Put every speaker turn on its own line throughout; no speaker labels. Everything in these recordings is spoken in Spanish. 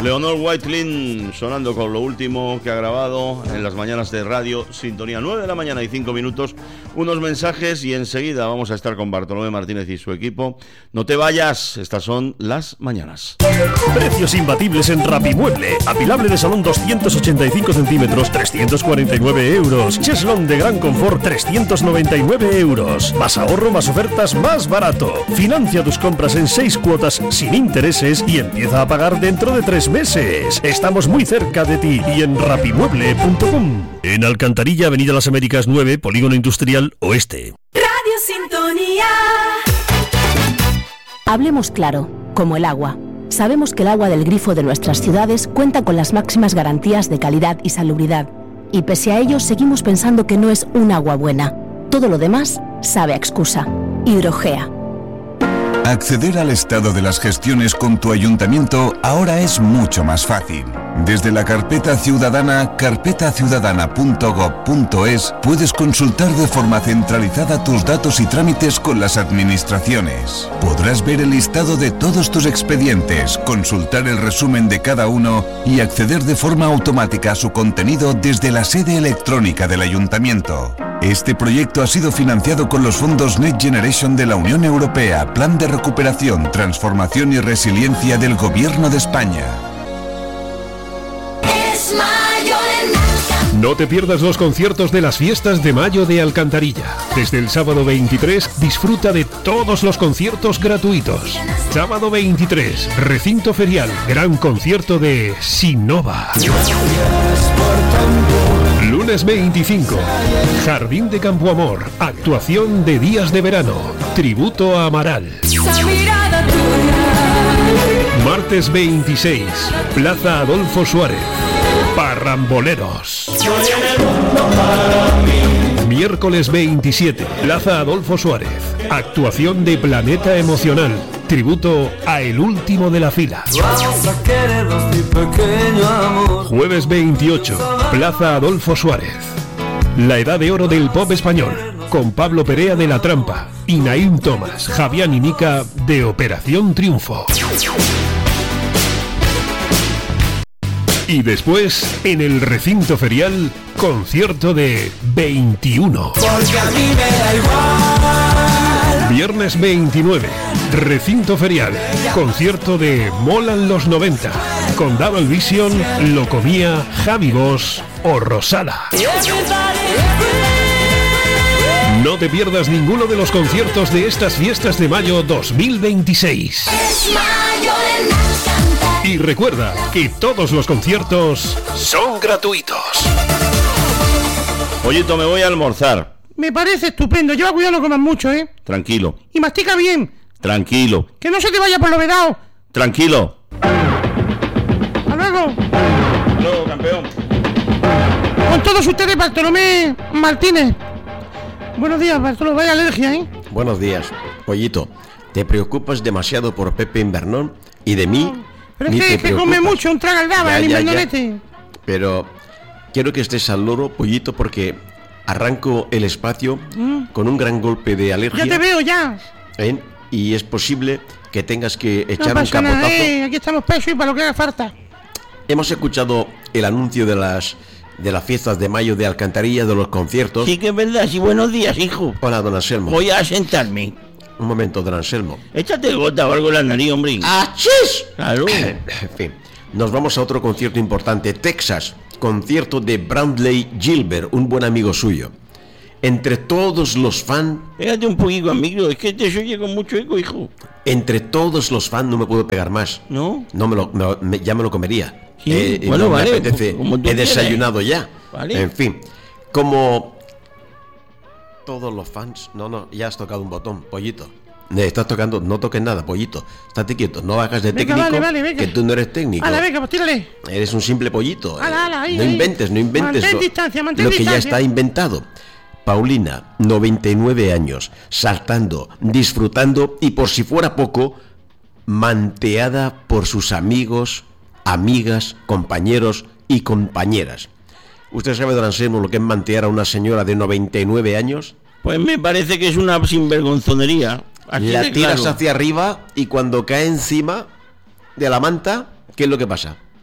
Leonor Whitelin sonando con lo último que ha grabado en las mañanas de Radio Sintonía. 9 de la mañana y 5 minutos. Unos mensajes y enseguida vamos a estar con Bartolomé Martínez y su equipo. No te vayas, estas son las mañanas.
Precios imbatibles en Rapimueble. Apilable de salón 285 centímetros, 349 euros. Cheslón de gran confort, 399 euros. Más ahorro, más ofertas, más barato. Financia tus compras en 6 cuotas sin intereses y empieza a pagar dentro de 3 meses. Estamos muy cerca de ti y en rapimueble.com. En Alcantarilla, Avenida Las Américas 9, Polígono Industrial Oeste.
Radio Sintonía.
Hablemos claro, como el agua. Sabemos que el agua del grifo de nuestras ciudades cuenta con las máximas garantías de calidad y salubridad. Y pese a ello, seguimos pensando que no es un agua buena. Todo lo demás sabe a excusa. Hidrogea.
Acceder al estado de las gestiones con tu ayuntamiento ahora es mucho más fácil. Desde la carpeta ciudadana, carpetaciudadana.gov.es, puedes consultar de forma centralizada tus datos y trámites con las administraciones. Podrás ver el listado de todos tus expedientes, consultar el resumen de cada uno y acceder de forma automática a su contenido desde la sede electrónica del ayuntamiento. Este proyecto ha sido financiado con los fondos Next Generation de la Unión Europea, Plan de Recuperación, Transformación y Resiliencia del Gobierno de España.
No te pierdas los conciertos de las fiestas de mayo de Alcantarilla. Desde el sábado 23, disfruta de todos los conciertos gratuitos. Sábado 23, Recinto Ferial, gran concierto de Sinova. Lunes 25, Jardín de Campoamor, actuación de Días de Verano, tributo a Amaral. Martes 26, Plaza Adolfo Suárez, Parramboleros. Miércoles 27, Plaza Adolfo Suárez, actuación de Planeta Emocional, tributo a El Último de la Fila. Jueves 28, Plaza Adolfo Suárez, La Edad de Oro del Pop Español, con Pablo Perea de La Trampa y Naim Thomas, Javián y Mica de Operación Triunfo. Y después, en el Recinto Ferial, concierto de 21.
Porque a mí me da igual.
Viernes 29, Recinto Ferial, concierto de Molan los 90, con Double Vision, Locomía, Javi Bosch o Rosada. No te pierdas ninguno de los conciertos de estas fiestas de mayo 2026. Y recuerda que todos los conciertos son gratuitos.
Pollito, me voy a almorzar.
Me parece estupendo. Lleva cuidado, no comas mucho, ¿eh?
Tranquilo.
Y mastica bien.
Tranquilo.
Que no se te vaya por lo vedado.
Tranquilo.
Hasta luego.
Hasta luego, campeón.
Con todos ustedes, Bartolomé Martínez. Buenos días, Bartolomé. Vaya alergia, ¿eh?
Buenos días. Pollito, ¿te preocupas demasiado por Pepe Invernón? ¿Y de mí?
Pero es que come mucho, un tragaldaba, el invernonete.
Pero quiero que estés al loro, Pollito, porque arranco el espacio con un gran golpe de alergia.
Ya te veo, ya.
Y es posible que tengas que echar
no pasa
un capotazo.
Nada, aquí estamos peso y para lo que haga falta.
Hemos escuchado el anuncio de las fiestas de mayo de Alcantarilla, de los conciertos.
Sí que es verdad, sí, buenos días, hijo.
Hola, don Anselmo.
Voy a sentarme.
Un momento, don Anselmo.
Échate gota o algo en la nariz, hombre.
¡Achis!
Claro.
En fin, nos vamos a otro concierto importante, Texas. Concierto de Brantley Gilbert, un buen amigo suyo. Entre todos los fans...
Pégate un poquito, amigo, es que te oye con mucho eco, hijo.
Entre todos los fans no me puedo pegar más.
¿No?
Ya me lo comería.
Sí, bueno,
no
vale.
Me apetece,
Como tú
he
quieras,
desayunado ya.
Vale.
En fin, como... Todos los fans... No, ya has tocado un botón, Pollito. Estás tocando, no toques nada, Pollito. Estate quieto, no hagas de
venga,
técnico,
vale,
que tú no eres técnico.
Venga, pues tírale.
Eres un simple pollito.
Ahí,
no inventes
mantén
lo
distancia.
que ya está inventado. Paulina, 99 años, saltando, disfrutando y por si fuera poco, manteada por sus amigos, amigas, compañeros y compañeras. ¿Usted sabe, don Anselmo, lo que es mantear a una señora de 99 años?
Pues me parece que es una sinvergonzonería. Así
La
de
tiras
claro.
hacia arriba y cuando cae encima de la manta, ¿qué es lo que pasa?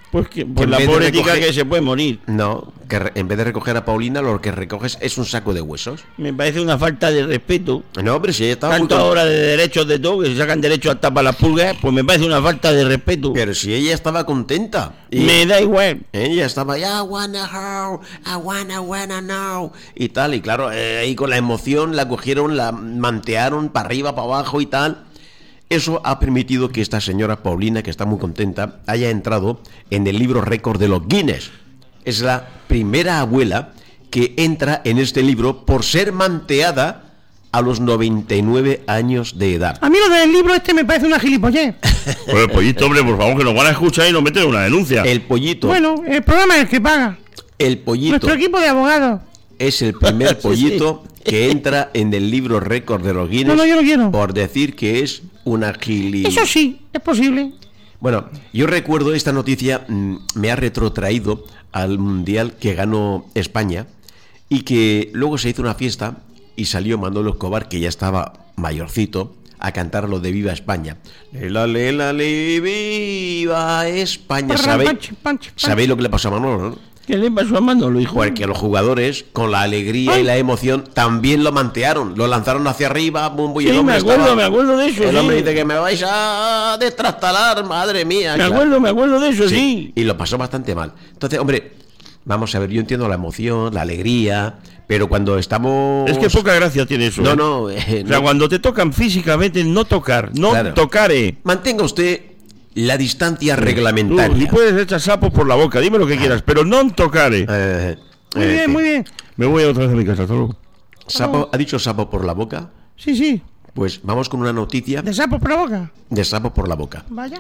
Pues
en
la
vez de
pobre tica
recoger-
que se puede morir.
No, en vez de recoger a Paulina, lo que recoges es un saco de huesos.
Me parece una falta de respeto.
No, hombre, si ella estaba muy
Tanto
con-
ahora de derechos de todo, que se sacan derechos hasta para las pulgas, pues me parece una falta de respeto.
Pero si ella estaba contenta. Y
Me da igual.
ella estaba ya, I wanna know. Y tal, y claro, ahí con la emoción la cogieron, la mantearon para arriba, para abajo y tal. Eso ha permitido que esta señora Paulina, que está muy contenta, haya entrado en el libro récord de los Guinness. Es la primera abuela que entra en este libro por ser manteada a los 99 años de edad.
A mí lo del libro este me parece una gilipollez.
Pues el pollito, hombre, por favor, que nos van a escuchar y nos meten una denuncia.
El pollito,
Bueno, el programa es el que paga.
el pollito
Nuestro equipo de abogados.
es el primer pollito que entra en el libro récord de los Guinness
No, yo no quiero.
por decir que es una gili.
Eso sí, es posible.
Bueno, yo recuerdo esta noticia, me ha retrotraído al Mundial que ganó España y que luego se hizo una fiesta y salió Manolo Escobar, que ya estaba mayorcito, a cantar lo de Viva España. Lela, viva España. ¿Sabéis lo que le pasó a Manolo, no?
¿Qué le pasó a Manolo, hijo?
Porque los jugadores, con la alegría y la emoción, también lo mantearon, lo lanzaron hacia arriba, bum, y
Sí,
el hombre
me acuerdo de eso.
El
sí.
hombre dice que me vais a destrastalar, madre mía.
Me acuerdo de eso, sí.
Y lo pasó bastante mal. Entonces, hombre, vamos a ver, yo entiendo la emoción, la alegría, pero cuando estamos...
Es que poca gracia tiene eso.
No,
¿eh?
no,
O sea,
no.
cuando te tocan físicamente, no tocar, no
Claro.
tocare.
Mantenga usted la distancia
Tú,
reglamentaria.
y puedes echar sapos por la boca, dime lo que quieras, pero no tocare.
Muy bien,
sí.
muy bien.
Me voy otra vez a mi casa, hasta luego.
Sapo, ¿ha dicho sapo por la boca?
Sí, sí.
Pues vamos con una noticia
De sapos por la boca.
de sapo por la boca.
Vaya.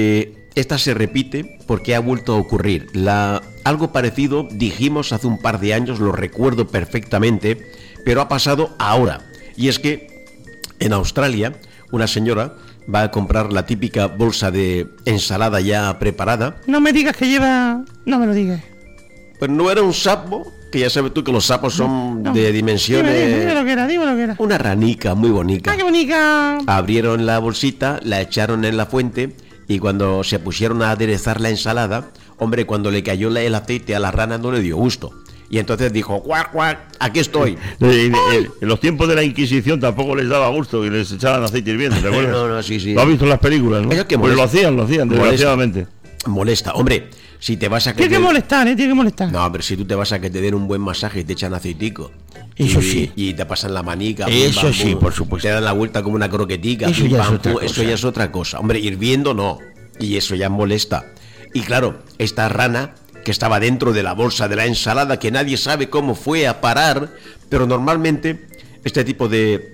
Esta se repite porque ha vuelto a ocurrir. Algo parecido dijimos hace un par de años, lo recuerdo perfectamente, pero ha pasado ahora. Y es que en Australia una señora va a comprar la típica bolsa de ensalada ya preparada.
No me digas que lleva... No me lo digas.
Pues no era un sapo, que ya sabes tú que los sapos son
No.
de dimensiones...
Dime lo que era, dime lo que era.
Una ranica muy bonita.
¡Ah, qué bonita!
Abrieron la bolsita, la echaron en la fuente y cuando se pusieron a aderezar la ensalada, hombre, cuando le cayó el aceite a la rana no le dio gusto. Y entonces dijo, cuac, cuac, aquí estoy.
En los tiempos de la Inquisición tampoco les daba gusto que les echaran aceite hirviendo, ¿te acuerdas?
No, sí.
Lo has visto en las películas, ¿no?
Eso que
Pues
molesta.
lo hacían, desgraciadamente.
Molesta. Hombre, si te vas a que
Tiene que molestar, tiene que molestar.
No, pero si tú te vas a que te den un buen masaje y te echan aceitico.
Eso
y,
sí.
Y te pasan la manica.
Eso
pum,
sí,
pum,
por supuesto.
Te dan la vuelta como una croquetica.
Eso
pum,
ya es
pam,
otra
pum,
cosa.
Eso ya es otra cosa. Hombre, hirviendo no. Y eso ya molesta. Y claro, esta rana que estaba dentro de la bolsa de la ensalada, que nadie sabe cómo fue a parar, pero normalmente este tipo de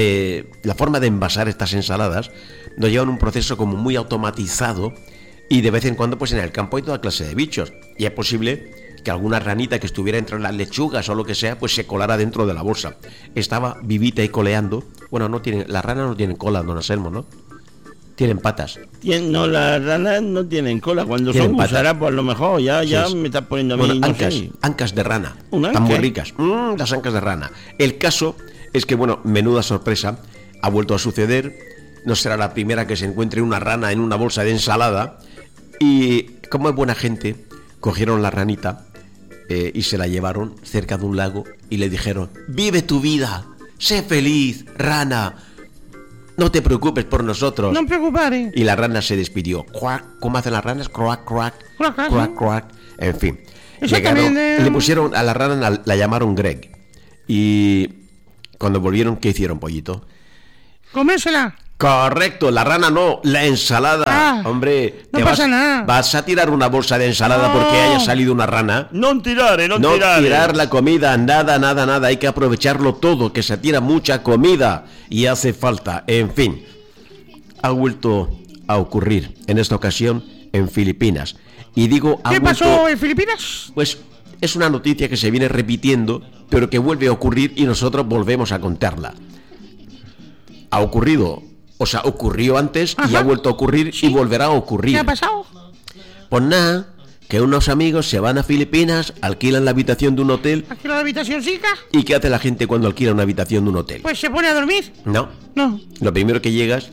la forma de envasar estas ensaladas nos llevan un proceso como muy automatizado y de vez en cuando pues en el campo hay toda clase de bichos y es posible que alguna ranita que estuviera entre las lechugas o lo que sea pues se colara dentro de la bolsa. Estaba vivita y coleando. Bueno, las ranas no tienen cola, don Anselmo, ¿no? Tienen patas.
No, las ranas no tienen cola. Cuando
Tienen
son
patas.
gusarapas, pues a lo mejor ya
Sí.
me estás poniendo a mí.
Bueno,
no
ancas,
sé.
ancas de rana.
¿Un
Están muy
anca?
ricas. Las ancas de rana. El caso es que, bueno, menuda sorpresa. Ha vuelto a suceder. No será la primera que se encuentre una rana en una bolsa de ensalada. Y como es buena gente, cogieron la ranita y se la llevaron cerca de un lago y le dijeron: vive tu vida, sé feliz, rana. No te preocupes por nosotros.
No me preocupes.
Y la rana se despidió. Cuac, ¿cómo hacen las ranas? Crack, crack,
Crack, crack,
crack,
sí.
crack. En fin.
Exactamente.
Le pusieron a la rana, la llamaron Greg. Y cuando volvieron, ¿qué hicieron, pollito?
Comérsela.
Correcto, la rana no, la ensalada.
Ah,
Hombre,
no pasa nada.
¿Vas a tirar una bolsa de ensalada
No.
porque haya salido una rana?
No tirare.
No tirar la comida, nada, hay que aprovecharlo todo, que se tira mucha comida y hace falta. En fin, ha vuelto a ocurrir en esta ocasión en Filipinas. Y digo, ha
¿Qué
vuelto,
pasó en Filipinas?
pues es una noticia que se viene repitiendo, pero que vuelve a ocurrir y nosotros volvemos a contarla. Ha ocurrido, o sea, ocurrió antes y
Ajá.
ha vuelto a ocurrir y volverá a ocurrir.
¿Qué ha pasado?
Pues nada, que unos amigos se van a Filipinas, alquilan la habitación de un hotel.
¿Aquí la habitación chica?
¿Y qué hace la gente cuando alquila una habitación de un hotel?
Pues se pone a dormir.
No,
No.
lo primero que llegas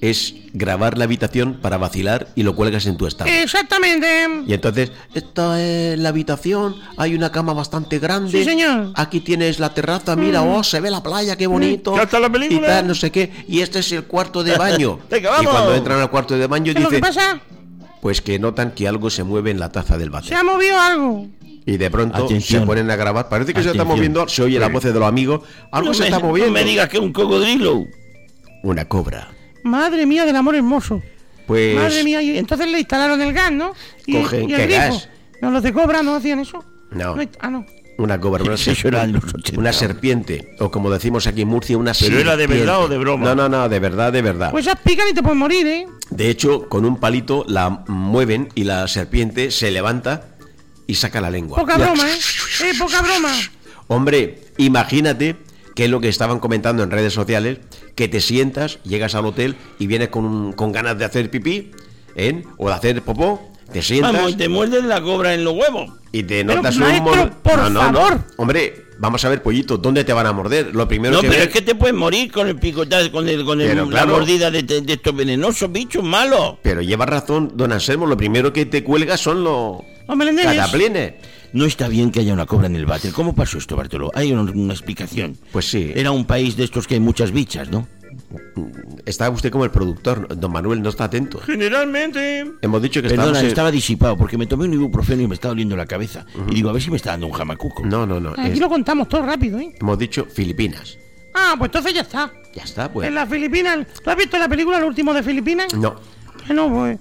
es grabar la habitación para vacilar y lo cuelgas en tu estado.
Exactamente.
Y entonces, esta es la habitación, hay una cama bastante grande.
Sí, señor.
Aquí tienes la terraza, mira, se ve la playa, qué bonito.
¿Ya está la película?
Y tal, no sé qué. Y este es el cuarto de baño.
Venga,
y
vamos.
cuando entran al cuarto de baño
¿Qué es lo que
dice,
pasa?
pues que notan que algo se mueve en la taza del
Se
váter.
ha movido algo.
Y de pronto
Atención.
se ponen a grabar. Parece que se está
Atención.
moviendo, se oye la voz de los amigos. Algo se está moviendo.
No me digas que es un cocodrilo.
Una cobra.
Madre mía del amor hermoso.
Pues
Madre mía, y entonces le instalaron el gas, ¿no? Y,
Cogen,
y el
¿qué
grifo.
gas?
No, los de Cobra no hacían eso.
No.
No.
una cobra,
Eso era en los 80.
una serpiente, o como decimos aquí en Murcia, una
¿Pero
serpiente.
era de verdad o de broma?
No, de verdad, de verdad.
Pues esas pican y te pueden morir, ¿eh?
De hecho, con un palito la mueven y la serpiente se levanta y saca la lengua.
Poca
Ya.
broma, ¿eh? Poca broma.
Hombre, imagínate que es lo que estaban comentando en redes sociales, que te sientas, llegas al hotel y vienes con ganas de hacer pipí, o de hacer popó, te sientas
Vamos, y te muerden la cobra en los huevos.
y te
Pero,
notas
maestro, por favor.
Hombre, vamos a ver, pollito, ¿dónde te van a morder? Lo primero
No,
que
pero
ves-
es que te puedes morir con el picotazo,
Pero
la
claro.
mordida de estos venenosos bichos malos.
Pero lleva razón, don Anselmo, lo primero que te cuelga son los
Los melenderes.
cataplines.
No está bien que haya una cobra en el váter. ¿Cómo pasó esto, Bartolo? Hay una explicación.
Pues sí.
Era un país de estos que hay muchas bichas, ¿no?
Está usted como el productor, don Manuel, no está atento.
Generalmente.
Hemos dicho que
Perdona,
estamos en-
estaba disipado porque me tomé un ibuprofeno y me está doliendo la cabeza. Y digo, a ver si me está dando un jamacuco.
No.
Aquí lo contamos todo rápido, ¿eh?
Hemos dicho Filipinas.
Ah, pues entonces ya está.
Ya está, pues.
En las Filipinas. ¿Tú has visto la película El último de Filipinas?
No.
Bueno, pues.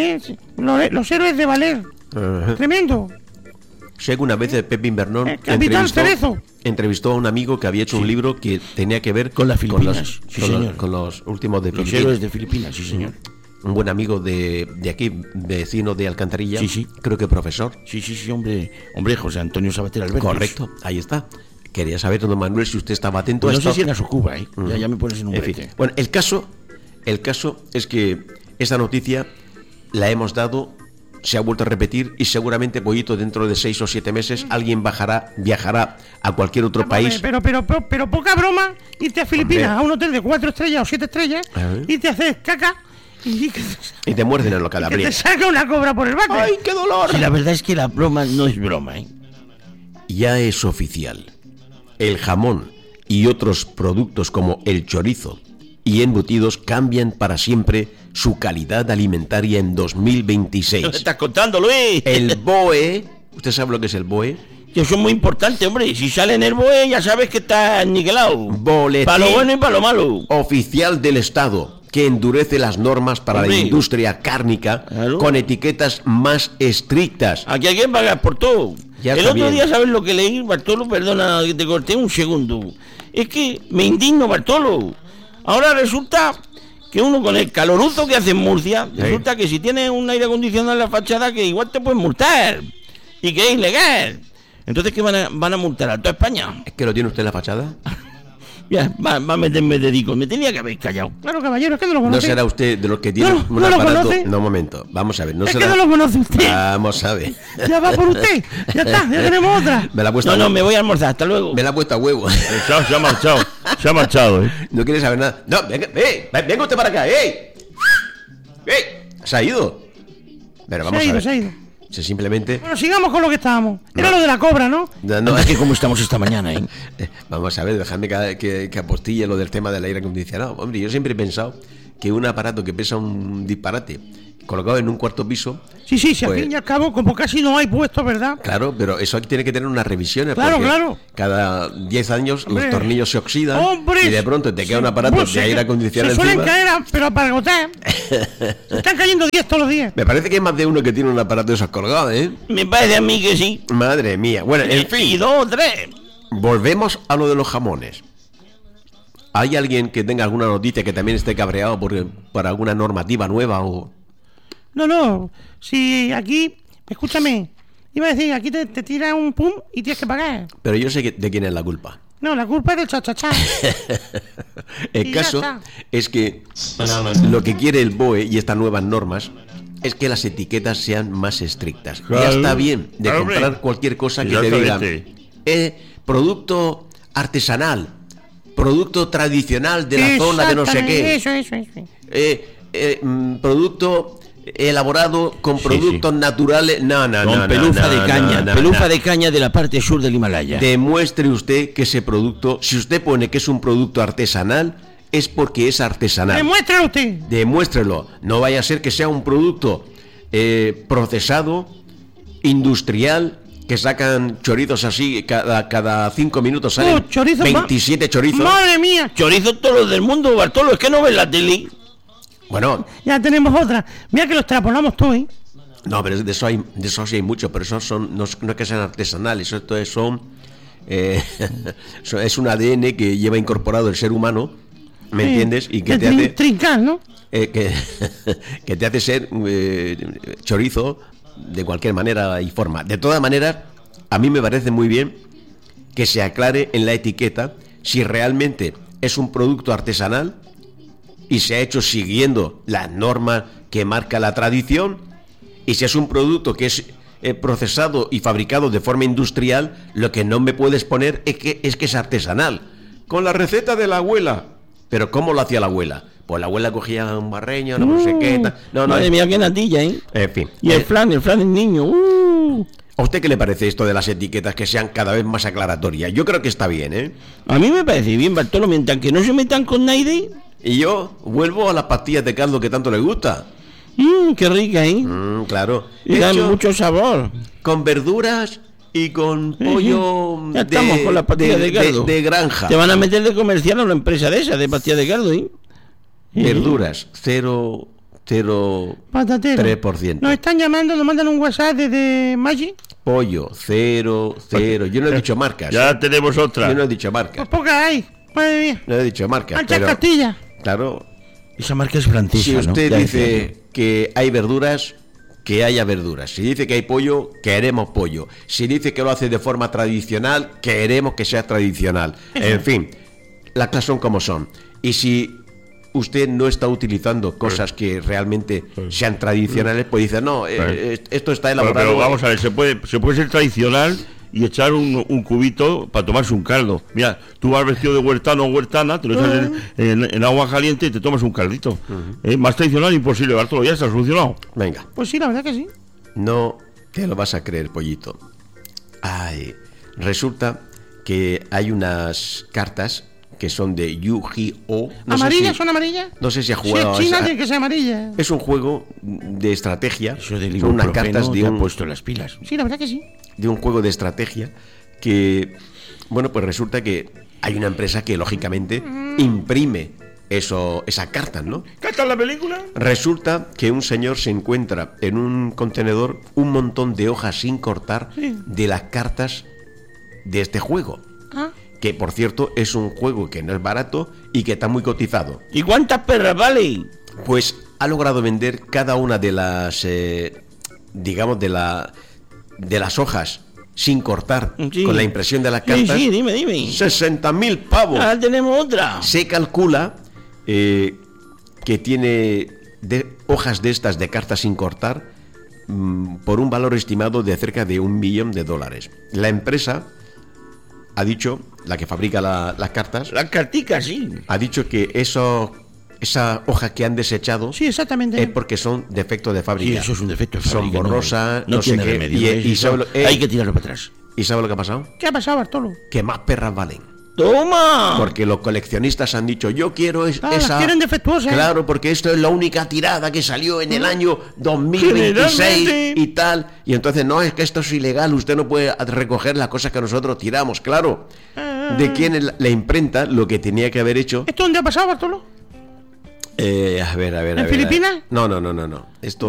Los héroes de Valer.
Ajá.
Tremendo.
Sé que una vez Pepe Invernón
El Capitán Cerezo.
entrevistó a un amigo que había hecho un libro que tenía que ver
Con las Filipinas,
los,
sí,
con los-
señor.
con los últimos de
Los
Filipinas.
héroes de Filipinas, sí, señor.
Un buen amigo de aquí, vecino de Alcantarilla.
Sí.
Creo que profesor.
Sí, hombre, José Antonio Sabater Alberto.
Correcto, ahí está. Quería saber, don Manuel, si usted estaba atento
Pues
a
no sé
esto.
si era su Cuba, ¿eh? Ya me pones en un
En fin.
brete.
Bueno, el caso es que esta noticia la hemos dado, se ha vuelto a repetir y seguramente, pollito, dentro de 6 o 7 meses alguien viajará a cualquier otro país.
Pero poca broma irte a Filipinas,
Hombre.
a un hotel de 4 estrellas o 7 estrellas,
A ver.
y te haces caca y
Y te muerden en los
que te
calabres.
saca una cobra por el váter.
¡Ay, qué dolor!
Sí, la verdad es que la broma no es broma, ¿eh?
Ya es oficial. El jamón y otros productos como el chorizo y embutidos cambian para siempre su calidad alimentaria en
¿Qué te
2026.
estás contando, Luis?
El BOE, ¿usted sabe lo que es el BOE?
Que eso es muy importante, hombre. Si sale en el BOE, ya sabes que está niquelado.
Boletín
Para lo bueno y para lo malo.
oficial del Estado, que endurece las normas para
Hombre.
la industria cárnica
Claro.
con etiquetas más estrictas.
Aquí hay que pagar por todo.
Ya
El
está
otro
bien.
día, ¿sabes lo que leí, Bartolo? Perdona que te corté un segundo. Es que me indigno, Bartolo. Ahora resulta que uno con el caloruzo que hace en Murcia, resulta que si tienes un aire acondicionado en la fachada, que igual te pueden multar. Y que es ilegal. Entonces, ¿qué van a multar a toda España?
¿Es que lo tiene usted en la fachada?
Ya, va a meterme dedico. Me tenía que haber callado.
Claro, caballero, es que no lo
¿No
conoce.
será usted de los que tienen
No,
un
no lo
aparato?
conoce.
No, un momento, vamos a ver. No
Es
será...
que no lo conoce usted.
Vamos a ver.
Ya va por usted. Ya está, ya tenemos otra.
Me la ha puesto a
No,
huevo.
me voy a almorzar. Hasta luego.
Me la ha puesto a huevo.
Se ha marchado. Se ha marchado, ¿eh?
No quiere saber nada. No, venga usted para acá, se ha ido. Pero vamos a ver.
Se ha ido.
Si simplemente...
Bueno, sigamos con lo que estábamos. Era
No.
lo de la cobra, ¿no?
No,
Es que como estamos esta mañana, ¿eh?
Vamos a ver, dejadme que apostille lo del tema del aire acondicionado. Hombre, yo siempre he pensado que un aparato que pesa un disparate colocado en un cuarto piso,
Sí, si al
Pues-
fin y al cabo, como casi no hay puestos, ¿verdad?
claro, pero eso tiene que tener unas revisiones.
Claro,
porque
claro.
cada 10 años
Hombre.
los tornillos se oxidan
¡Hombre!
y de pronto te queda un aparato
Pues
de
se-
aire acondicionado
Se suelen
encima.
caer, pero para agotar. Se están cayendo 10 todos los días.
Me parece que hay más de uno que tiene un aparato de esos colgados, ¿eh?
Me parece a mí que sí.
Madre mía. Bueno, en
Y
fin,
2 o 3.
volvemos a lo de los jamones. ¿Hay alguien que tenga alguna noticia que también esté cabreado por alguna normativa nueva o...?
No, si aquí, escúchame, iba a decir, aquí te tira un pum y tienes que pagar.
Pero yo sé de quién es la culpa.
No, la culpa es del cha-cha-cha.
El
Y ya
caso
está.
es que lo que quiere el BOE y estas nuevas normas es que las etiquetas sean más estrictas.
Claro.
Ya está bien de
Claro,
comprar
hombre.
cualquier cosa que te diga
Exactamente.
producto artesanal producto tradicional de la zona de no sé qué.
Eso.
Producto elaborado con productos naturales. No,
pelufa de caña.
no.
Pelufa de caña de la parte sur del Himalaya.
Demuestre usted que ese producto, si usted pone que es un producto artesanal, es porque es artesanal.
Demuéstralo usted.
Demuéstrelo. No vaya a ser que sea un producto procesado, industrial, que sacan chorizos así, cada 5 minutos salen
chorizos
27 chorizos.
Madre mía.
Chorizos todos los del mundo, Bartolo, es que no ves la tele.
Bueno,
Ya tenemos otra. Mira que los extrapolamos todo, ¿eh?
no, pero de eso sí hay mucho, pero esos son, no es que sean artesanales, esto son es un ADN que lleva incorporado el ser humano, ¿me entiendes? Y que te hace
trincar, ¿no?
que te hace ser chorizo de cualquier manera y forma. De todas maneras, a mí me parece muy bien que se aclare en la etiqueta si realmente es un producto artesanal y se ha hecho siguiendo las normas que marca la tradición, y si es un producto que es procesado y fabricado de forma industrial, lo que no me puedes poner es que es artesanal. Con la receta de la abuela. ¿Pero cómo lo hacía la abuela? Pues la abuela cogía un barreño, no sé qué. No,
Madre mía, qué natilla, ¿eh?
En fin.
Y el flan del niño.
¿A usted qué le parece esto de las etiquetas que sean cada vez más aclaratorias? Yo creo que está bien, ¿eh?
A mí me parece bien, Bartolo, mientras que no se metan con nadie.
Y yo vuelvo a las pastillas de caldo que tanto le gusta.
Qué rica, ¿eh?
Claro.
Y dan
Hecho
mucho sabor.
con verduras y con pollo
Ya estamos con las pastillas de caldo.
de granja.
Te van a meter de comercial a una empresa de esas, de pastillas de caldo, ¿eh?
Verduras, 0,03%.
Patatero. Nos están llamando, nos mandan un WhatsApp desde Maggi.
Pollo, 0,0. Yo no he dicho marcas.
Ya tenemos otra.
Yo no he dicho marcas.
Pues poca hay. Madre mía.
No he dicho marcas.
Ancha
Pero,
Castilla.
claro,
Esa marca es francesa,
si
¿no?
usted
Ya
dice
decía
que hay verduras, que haya verduras. Si dice que hay pollo, queremos pollo. Si dice que lo hace de forma tradicional, queremos que sea tradicional. En fin, las cosas son como son. Y si usted no está utilizando cosas que realmente sean tradicionales, pues dice, no, esto está elaborado.
Pero vamos a ver, se puede ser tradicional y echar un cubito para tomarse un caldo. Mira, tú vas vestido de huertano o huertana, te lo echas en agua caliente y te tomas un caldito. Más tradicional imposible, Bartolo, ya está solucionado.
Venga.
Pues sí, la verdad que sí.
No te lo vas a creer, pollito. Ay, resulta que hay unas cartas que son de Yu-Gi-Oh!
¿Amarillas? ¿Son amarillas?
No sé si ha
Si
jugado
es
a
China,
esa.
tiene que ser amarilla.
Es un juego de estrategia.
Eso del
Son unas
ibuprofeno
cartas de
te ha
un,
puesto las pilas.
Sí, la verdad que sí.
de un juego de estrategia que, bueno, pues resulta que hay una empresa que lógicamente imprime esas cartas, ¿no?
¿Qué tal la película?
Resulta que un señor se encuentra en un contenedor un montón de hojas sin cortar de las cartas de este juego. Que, por cierto, es un juego que no es barato y que está muy cotizado.
¿Y cuántas perras vale?
Pues ha logrado vender cada una de las, digamos, de las hojas sin cortar,
Sí.
con la impresión de las cartas.
Sí, dime.
60.000 pavos.
Ahora tenemos otra.
Se calcula que tiene hojas de estas de cartas sin cortar por un valor estimado de cerca de $1 millón. La empresa ha dicho, la que fabrica las cartas,
Las carticas, sí.
ha dicho que esa hoja que han desechado
Sí, exactamente.
es porque son defectos de fábrica.
Sí, eso es un defecto de
Son
fábrica,
borrosas,
no
no sé
tiene
qué.
remedio.
Y
Eso
sabe
hay que tirarlo para atrás.
¿Y sabe lo que ha pasado?
¿Qué ha pasado, Bartolo?
Que más perras valen.
¡Toma!
Porque los coleccionistas han dicho, yo quiero
Las
esa...
quieren defectuosas.
Claro, porque esto es la única tirada que salió en el año 2026
Generalmente.
y tal. Y entonces, no, es que esto es ilegal, usted no puede recoger las cosas que nosotros tiramos. Claro. ¿De quién es la imprenta? Lo que tenía que haber hecho...
¿Esto dónde ha pasado, Bartolo?
A ver.
¿En Filipinas?
No. Esto